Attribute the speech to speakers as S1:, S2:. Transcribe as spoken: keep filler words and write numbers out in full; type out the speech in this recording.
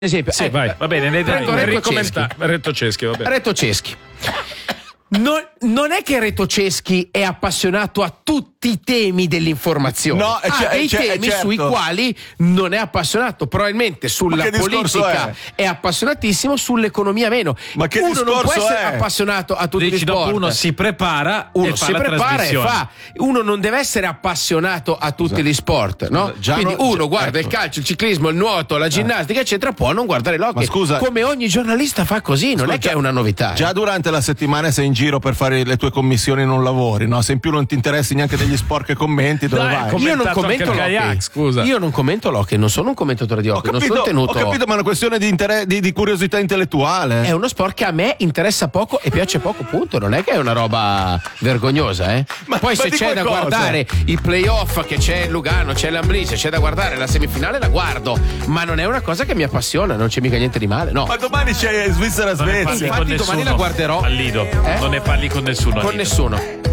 S1: esempio,
S2: sì,
S1: eh,
S2: vai, va bene, ne dai,
S1: Enrico Ceschi.
S2: Retto Ceschi, va bene.
S1: Retto Ceschi. Non, non è che Retto Ceschi è appassionato a tutti i temi dell'informazione,
S3: no, è
S1: ha
S3: c-
S1: dei
S3: è c-
S1: temi
S3: è certo.
S1: sui quali non è appassionato. Probabilmente sulla politica è? è appassionatissimo, sull'economia meno.
S3: Ma che
S1: uno non può essere
S3: è?
S1: appassionato a tutti
S2: Dici,
S1: gli sport.
S2: dopo uno si prepara,
S1: uno
S2: e fa
S1: si
S2: la
S1: prepara e
S2: trasmissione.
S1: fa. Uno non deve essere appassionato a tutti gli sport, no?
S3: Già
S1: Quindi
S3: no-
S1: uno
S3: già-
S1: guarda
S3: ecco.
S1: il calcio, il ciclismo, il nuoto, la ginnastica, eccetera, può non guardare l'hockey.
S3: Ma scusa-
S1: come ogni giornalista fa così, non
S3: Scusa,
S1: è che è una novità.
S3: Già durante la settimana sei in giro per fare le tue commissioni, non lavori, no? Se in più non ti interessi neanche degli sport che commenti, dove
S2: Dai,
S3: vai?
S2: com-
S1: Io non
S2: commentato
S1: commento
S2: anche il
S1: l'hockey.
S2: kayak, scusa.
S1: Io non commento l'hockey, non sono un commentatore di
S3: Ho
S1: hockey, non
S3: capito,
S1: sono tenuto.
S3: ho capito, ma è una questione di, inter- di, di curiosità intellettuale.
S1: È uno sport che a me interessa poco e piace poco, punto. Non è che è una roba vergognosa, eh.
S3: Ma-
S1: Poi
S3: ma
S1: se
S3: di
S1: c'è da
S3: qualcosa.
S1: guardare i playoff, che c'è Lugano, c'è l'Ambri, se c'è da guardare la semifinale, la guardo. Ma non è una cosa che mi appassiona, non c'è mica niente di male, no.
S3: Ma domani c'è
S2: Non ne
S3: Svizzera-Svezia.
S2: parli
S1: Infatti
S2: con
S1: domani
S2: nessuno
S1: la guarderò.
S2: al Lido.
S1: Eh?
S2: Non ne parli con nessuno al
S1: Con
S2: Lido.
S1: nessuno.